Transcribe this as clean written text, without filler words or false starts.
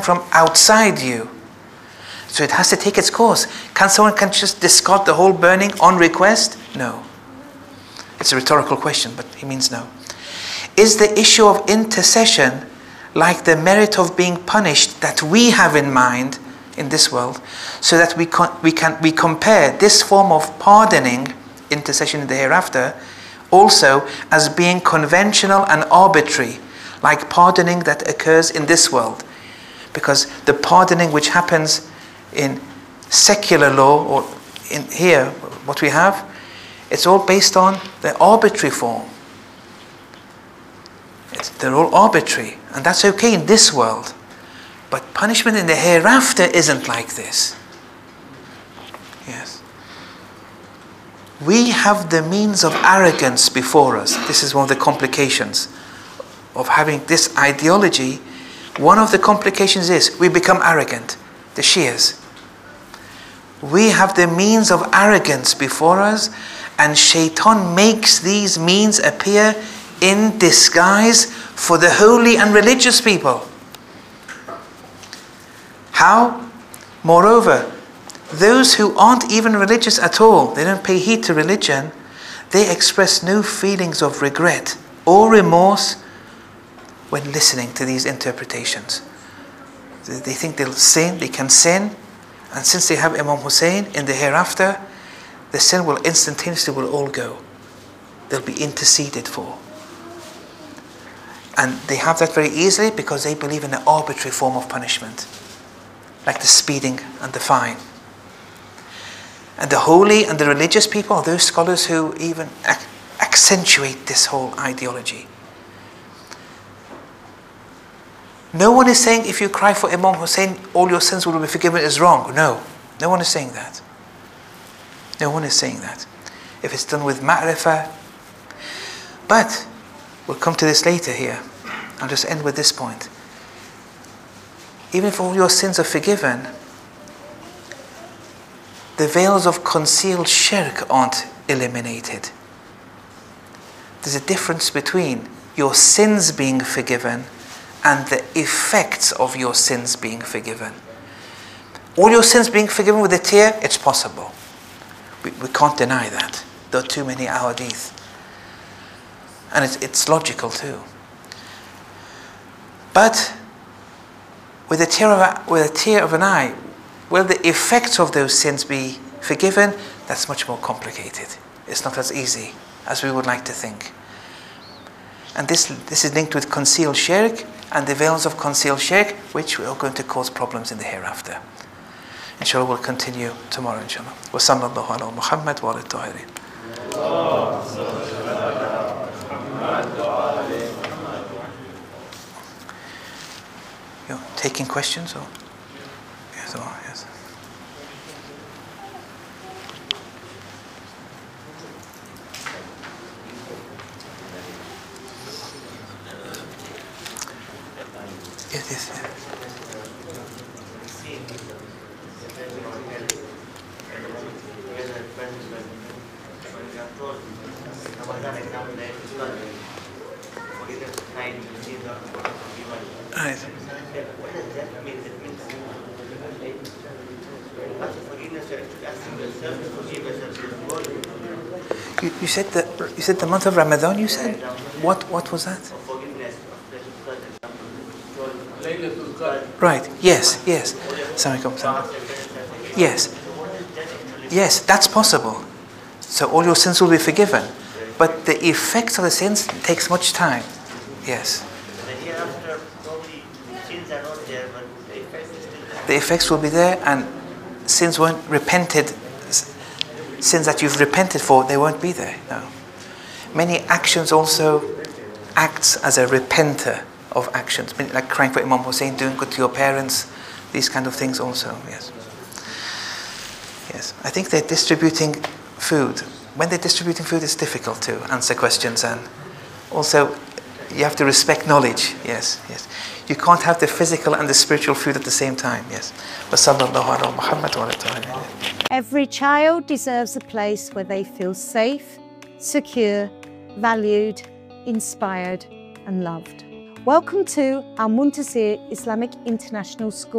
from outside you. So it has to take its course. Can someone just discard the whole burning on request? No. It's a rhetorical question, but he means no. Is the issue of intercession like the merit of being punished that we have in mind in this world, so that we compare this form of pardoning, intercession in the hereafter, also as being conventional and arbitrary, like pardoning that occurs in this world? Because the pardoning which happens in secular law, or in here, what we have, it's all based on the arbitrary form. They're all arbitrary, and that's okay in this world. But punishment in the hereafter isn't like this. Yes. We have the means of arrogance before us. This is one of the complications of having this ideology. One of the complications is we become arrogant. The Shias. We have the means of arrogance before us, and Shaitan makes these means appear in disguise for the holy and religious people. How? Moreover, those who aren't even religious at all, they don't pay heed to religion, they express no feelings of regret or remorse when listening to these interpretations. They think they'll sin, they can sin, and since they have Imam Hussein in the hereafter, the sin will instantaneously all go. They'll be interceded for. And they have that very easily because they believe in an arbitrary form of punishment, like the speeding and the fine. And the holy and the religious people are those scholars who even accentuate this whole ideology. No one is saying if you cry for Imam Hussein, all your sins will be forgiven is wrong. No. No one is saying that. No one is saying that. If it's done with ma'rifah. But we'll come to this later here. I'll just end with this point. Even if all your sins are forgiven, the veils of concealed shirk aren't eliminated. There's a difference between your sins being forgiven and the effects of your sins being forgiven. All your sins being forgiven with a tear, it's possible. We can't deny that. There are too many ahadith. And it's logical too. But with a tear of an eye, will the effects of those sins be forgiven? That's much more complicated. It's not as easy as we would like to think. And this is linked with concealed shirk and the veils of concealed shirk, which are going to cause problems in the hereafter. Inshallah, we'll continue tomorrow, inshallah. Wa sallallahu ala Muhammad wa ala tahirin. You're taking questions or? Yes, or yes. Yes, yes, yes. Right. You said the month of Ramadan. You said what was that? Right. Yes. Yes, that's possible. So all your sins will be forgiven, but the effects of the sins takes much time. Yes. The effects will be there, and sins weren't repented. Sins that you've repented for, they won't be there. No. Many actions also acts as a repenter of actions, like crying for Imam Hussein, doing good to your parents, these kind of things also. Yes. Yes. I think they're distributing food. When they're distributing food, it's difficult to answer questions, and also you have to respect knowledge. Yes. You can't have the physical and the spiritual food at the same time. Yes. Every child deserves a place where they feel safe, secure, valued, inspired, and loved. Welcome to Al Muntasir Islamic International School.